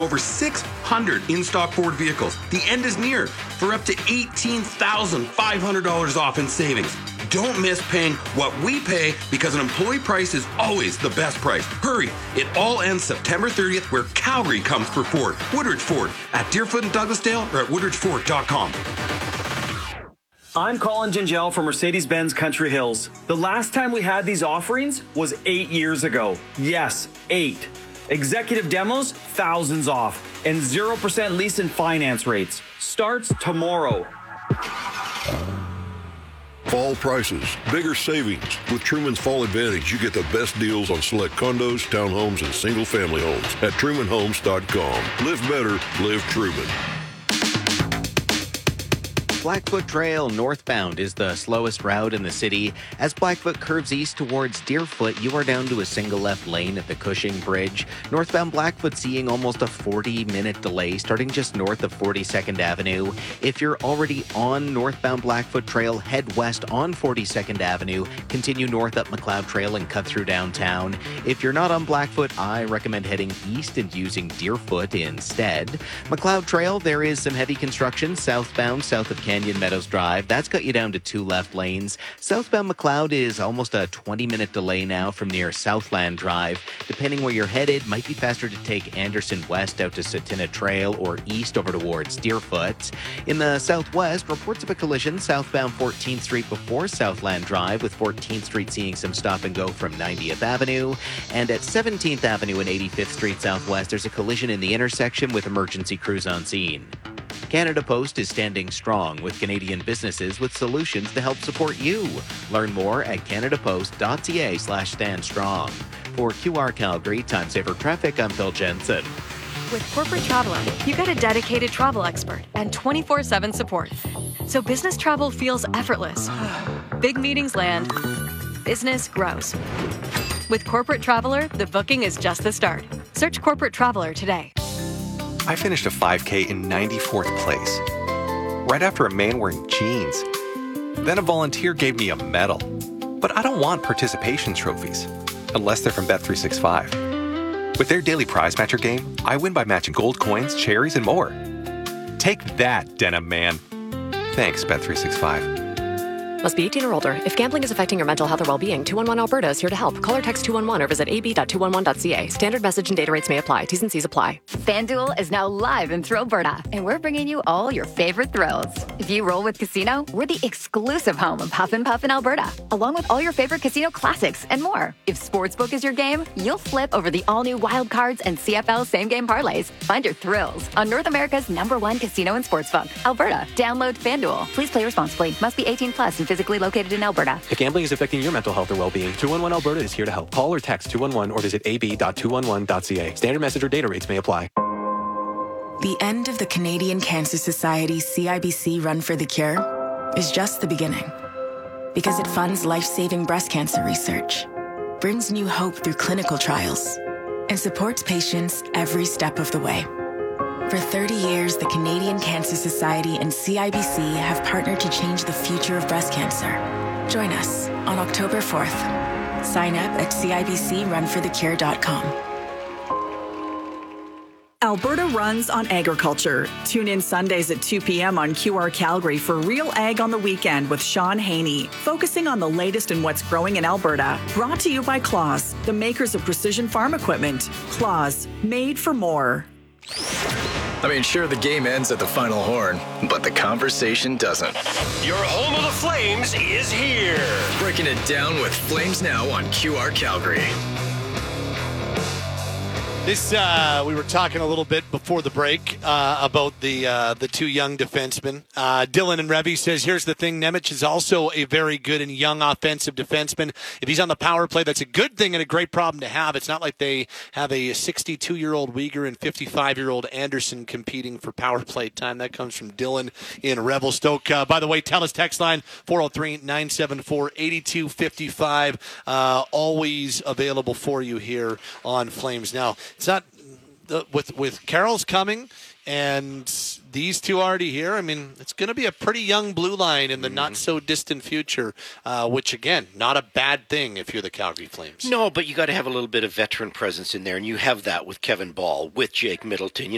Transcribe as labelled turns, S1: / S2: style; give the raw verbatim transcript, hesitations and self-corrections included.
S1: over six hundred in-stock Ford vehicles. The end is near for up to eighteen thousand five hundred dollars off in savings. Don't miss paying what we pay because an employee price is always the best price. Hurry, it all ends September thirtieth where Calgary comes for Ford. Woodridge Ford at Deerfoot and Douglasdale or at woodridge ford dot com.
S2: I'm Colin Gingell from Mercedes-Benz Country Hills. The last time we had these offerings was eight years ago. Yes, eight. Executive demos, thousands off, and zero percent lease and finance rates. Starts tomorrow.
S3: Fall prices, bigger savings. With Truman's Fall Advantage, you get the best deals on select condos, townhomes, and single-family homes at truman homes dot com. Live better, live Truman.
S4: Blackfoot Trail northbound is the slowest route in the city. As Blackfoot curves east towards Deerfoot, you are down to a single left lane at the Cushing Bridge. Northbound Blackfoot seeing almost a forty-minute delay starting just north of forty-second Avenue. If you're already on northbound Blackfoot Trail, head west on forty-second Avenue, continue north up McLeod Trail and cut through downtown. If you're not on Blackfoot, I recommend heading east and using Deerfoot instead. McLeod Trail, there is some heavy construction southbound south of Canyon Meadows Drive. That's got you down to two left lanes. Southbound McLeod is almost a twenty-minute delay now from near Southland Drive. Depending where you're headed, might be faster to take Anderson West out to Satina Trail or east over towards Deerfoot. In the southwest, reports of a collision southbound fourteenth Street before Southland Drive, with fourteenth Street seeing some stop and go from ninetieth Avenue. And at seventeenth Avenue and eighty-fifth Street Southwest, there's a collision in the intersection with emergency crews on scene. Canada Post is standing strong with Canadian businesses with solutions to help support you. Learn more at canadapost.ca slash stand strong. For Q R Calgary, Time Saver Traffic, I'm Phil Jensen.
S5: With Corporate Traveler, you get a dedicated travel expert and twenty-four seven support. So business travel feels effortless. Big meetings land. Business grows. With Corporate Traveler, the booking is just the start. Search Corporate Traveler today.
S6: I finished a five K in ninety-fourth place, right after a man wearing jeans. Then a volunteer gave me a medal. But I don't want participation trophies, unless they're from Bet three sixty-five. With their daily prize matcher game, I win by matching gold coins, cherries, and more. Take that, Denim Man. Thanks, Bet three sixty-five.
S7: Must be eighteen or older. If gambling is affecting your mental health or well-being, two one one Alberta is here to help. Call or text two one one or visit a b dot two one one dot c a. Standard message and data rates may apply. T's and C's apply.
S8: FanDuel is now live in Thrill Alberta, and we're bringing you all your favorite thrills. If you roll with Casino, we're the exclusive home of Huff and Puff in Alberta, along with all your favorite casino classics and more. If Sportsbook is your game, you'll flip over the all-new Wild Cards and C F L same-game parlays. Find your thrills on North America's number one casino and sportsbook, Alberta. Download FanDuel. Please play responsibly. Must be eighteen plus and physically located in Alberta.
S6: If gambling is affecting your mental health or well-being, two one one Alberta is here to help. Call or text two one one or visit a b dot two one one dot c a. Standard message or data rates may apply.
S9: The end of the Canadian Cancer Society C I B C Run for the Cure is just the beginning. Because it funds life-saving breast cancer research, brings new hope through clinical trials, and supports patients every step of the way. For thirty years, the Canadian Cancer Society and C I B C have partnered to change the future of breast cancer. Join us on October fourth. Sign up at c i b c run for the cure dot com.
S10: Alberta runs on agriculture. Tune in Sundays at two p.m. on Q R Calgary for Real Ag on the Weekend with Sean Haney, focusing on the latest in what's growing in Alberta. Brought to you by Claas, the makers of precision farm equipment. Claas, made for more.
S11: I mean, sure, the game ends at the final horn, but the conversation doesn't.
S12: Your home of the Flames is here.
S11: Breaking it down with Flames Now on Q R Calgary.
S13: This, uh, we were talking a little bit before the break uh, about the uh, the two young defensemen. Uh, Dylan and Revy says, here's the thing, Nemec is also a very good and young offensive defenseman. If he's on the power play, that's a good thing and a great problem to have. It's not like they have a sixty-two-year-old Uyghur and fifty-five-year-old Anderson competing for power play time. That comes from Dylan in Revelstoke. Uh, by the way, tell us text line four oh three, nine seven four, eight two five five. Uh, always available for you here on Flames Now. It's not the, with with Carroll's coming and these two already here. I mean, it's going to be a pretty young blue line in the mm-hmm. not so distant future, uh, which again, not a bad thing if you're the Calgary Flames.
S12: No, but you got to have a little bit of veteran presence in there, and you have that with Kevin Ball, with Jake Middleton.